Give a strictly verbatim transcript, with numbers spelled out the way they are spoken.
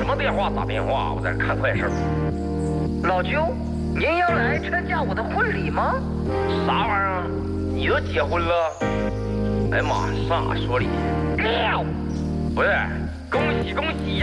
什么电话打电话？我在这看快事。 老舅，您要来参加我的婚礼吗？ 啥玩意儿？你都结婚了？哎呀妈，上哪说理去？ 喵！ 不是，恭喜恭喜呀！